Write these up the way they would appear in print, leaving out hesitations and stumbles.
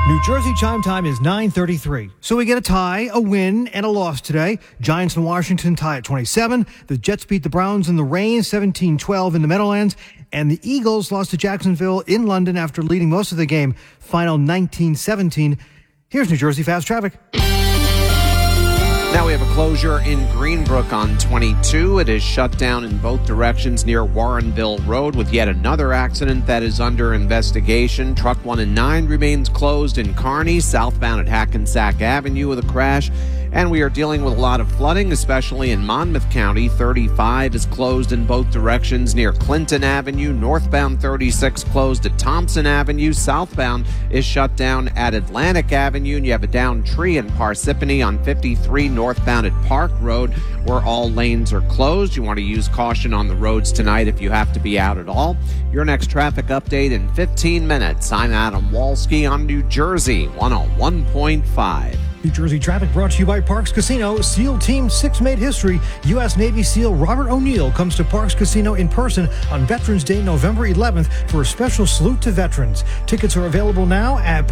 New Jersey chime time is 9:33. So we get a tie, a win, and a loss today. Giants in Washington tie at 27. The Jets beat the Browns in the rain, 17-12 in the Meadowlands. And the Eagles lost to Jacksonville in London after leading most of the game, final 19-17. Here's New Jersey Fast Traffic. Now we have a closure in Greenbrook on 22. It is shut down in both directions near Warrenville Road with yet another accident that is under investigation. Truck 1 and 9 remains closed in Kearney, southbound at Hackensack Avenue with a crash. And we are dealing with a lot of flooding, especially in Monmouth County. 35 is closed in both directions near Clinton Avenue. Northbound 36 closed at Thompson Avenue. Southbound is shut down at Atlantic Avenue. And you have a downed tree in Parsippany on 53 northbound at Park Road, where all lanes are closed. You want to use caution on the roads tonight if you have to be out at all. Your next traffic update in 15 minutes. I'm Adam Walski on New Jersey 101.5. New Jersey traffic brought to you by Parks Casino. SEAL Team 6 made history. U.S. Navy SEAL Robert O'Neill comes to Parks Casino in person on Veterans Day, November 11th for a special salute to veterans. Tickets are available now at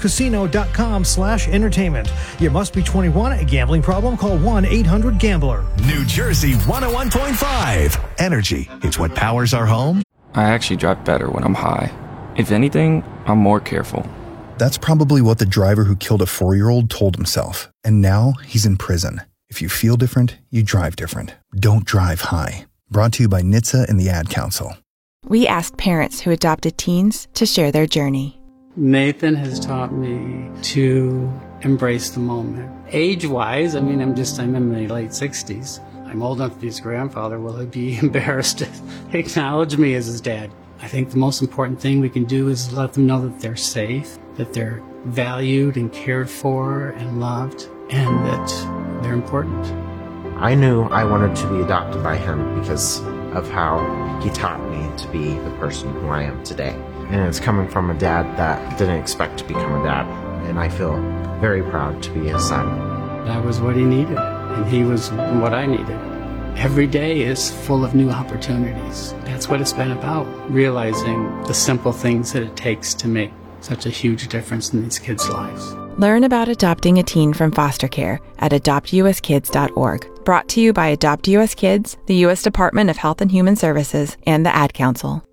parkscasino.com/entertainment. You must be 21. A gambling problem? Call 1-800-GAMBLER. New Jersey 101.5. Energy. It's what powers our home. I actually drive better when I'm high. If anything, I'm more careful. That's probably what the driver who killed a 4-year-old told himself. And now he's in prison. If you feel different, you drive different. Don't drive high. Brought to you by NHTSA and the Ad Council. We asked parents who adopted teens to share their journey. Nathan has taught me to embrace the moment. Age-wise, I'm in my late 60s. I'm old enough to be his grandfather. Will he be embarrassed to acknowledge me as his dad? I think the most important thing we can do is let them know that they're safe, that they're valued and cared for and loved, and that they're important. I knew I wanted to be adopted by him because of how he taught me to be the person who I am today. And it's coming from a dad that didn't expect to become a dad, and I feel very proud to be his son. That was what he needed, and he was what I needed. Every day is full of new opportunities. That's what it's been about, realizing the simple things that it takes to make such a huge difference in these kids' lives. Learn about adopting a teen from foster care at adoptuskids.org. Brought to you by Adopt U.S. Kids, the U.S. Department of Health and Human Services, and the Ad Council.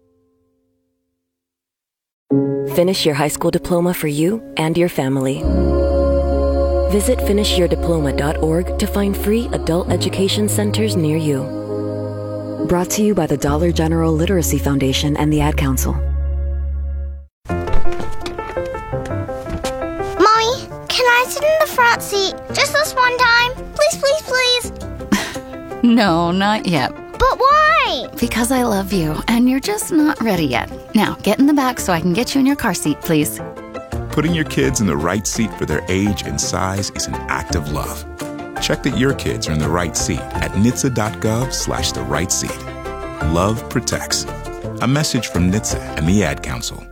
Finish your high school diploma for you and your family. Visit finishyourdiploma.org to find free adult education centers near you. Brought to you by the Dollar General Literacy Foundation and the Ad Council. Mommy, can I sit in the front seat just this one time? Please, please, please. No, not yet. But why? Because I love you, and you're just not ready yet. Now, get in the back so I can get you in your car seat, please. Putting your kids in the right seat for their age and size is an act of love. Check that your kids are in the right seat at NHTSA.gov/the right seat. Love protects. A message from NHTSA and the Ad Council.